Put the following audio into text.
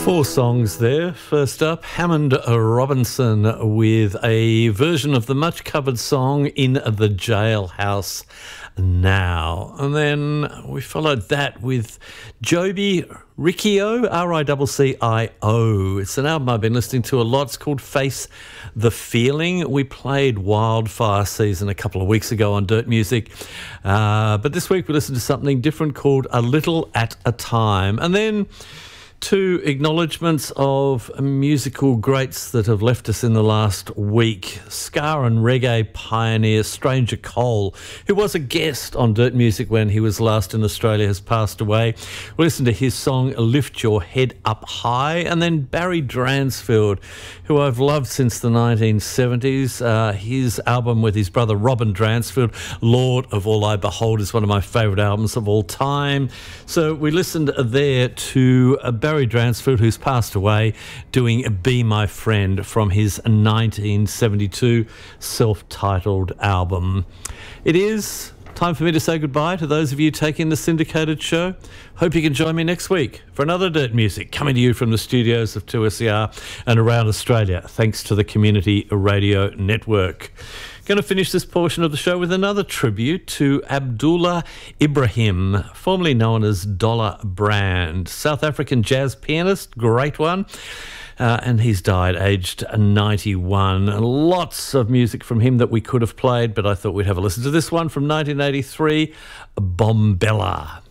Four songs there. First up, Hammond Robinson with a version of the much covered song In the Jailhouse Now. And then we followed that with Joby Riccio, R-I-C-C-I-O. It's an album I've been listening to a lot. It's called Face the Feeling. We played Wildfire Season a couple of weeks ago on Dirt Music. But this week we listened to something different called A Little at a Time. And then two acknowledgements of musical greats that have left us in the last week. Ska and reggae pioneer Stranger Cole, who was a guest on Dirt Music when he was last in Australia, has passed away. We'll listen to his song Lift Your Head Up High. And then Barry Dransfield, who I've loved since the 1970s. His album with his brother Robin Dransfield, Lord of All I Behold, is one of my favourite albums of all time. So we listened there to Barry Dransfield, who's passed away, doing Be My Friend from his 1972 self-titled album. It is time for me to say goodbye to those of you taking the syndicated show. Hope you can join me next week for another Dirt Music, coming to you from the studios of 2SER and around Australia, thanks to the Community Radio Network. Going to finish this portion of the show with another tribute to Abdullah Ibrahim, formerly known as Dollar Brand, South African jazz pianist, great one. And he's died aged 91. Lots of music from him that we could have played, but I thought we'd have a listen to this one from 1983, Bombella.